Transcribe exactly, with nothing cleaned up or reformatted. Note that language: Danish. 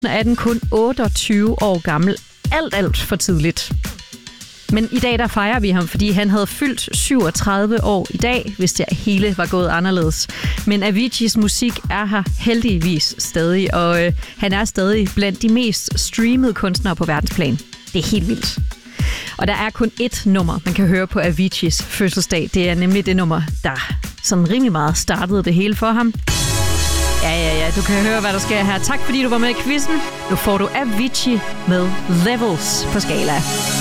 er den kun otteogtyve år gammel. Alt, alt for tidligt. Men i dag der fejrer vi ham, fordi han havde fyldt syvogtredive år i dag, hvis det hele var gået anderledes. Men Aviciis musik er her heldigvis stadig, og øh, han er stadig blandt de mest streamede kunstnere på verdensplan. Det er helt vildt. Og der er kun ét nummer, man kan høre på Aviciis fødselsdag. Det er nemlig det nummer, der sådan rimelig meget startede det hele for ham. Ja, ja, ja, du kan høre, hvad der sker her. Tak fordi du var med i quizzen. Nu får du Avicii med Levels på Skala.